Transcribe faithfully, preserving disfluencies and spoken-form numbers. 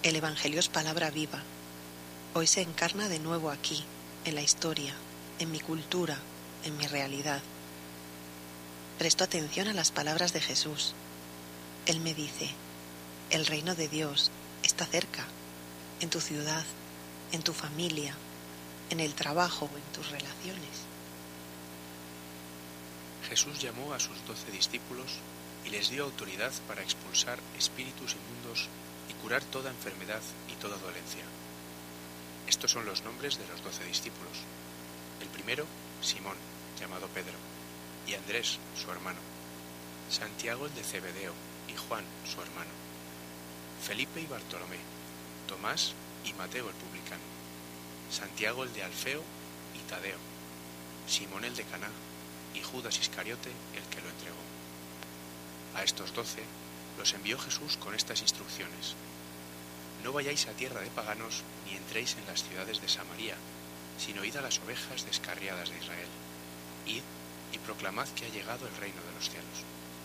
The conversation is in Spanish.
El Evangelio es palabra viva. Hoy se encarna de nuevo aquí, en la historia, en mi cultura, en mi realidad. Presto atención a las palabras de Jesús. Él me dice, el reino de Dios está cerca, en tu ciudad, en tu familia, en el trabajo o en tus relaciones. Jesús llamó a sus doce discípulos y les dio autoridad para expulsar espíritus inmundos y curar toda enfermedad y toda dolencia. Estos son los nombres de los doce discípulos. El primero, Simón, llamado Pedro, y Andrés, su hermano, Santiago el de Zebedeo y Juan, su hermano, Felipe y Bartolomé, Tomás y Mateo el publicano, Santiago el de Alfeo y Tadeo, Simón el de Caná y Judas Iscariote el que lo entregó. A estos doce los envió Jesús con estas instrucciones: no vayáis a tierra de paganos ni entréis en las ciudades de Samaria, sino id a las ovejas descarriadas de Israel. Id y proclamad que ha llegado el reino de los cielos.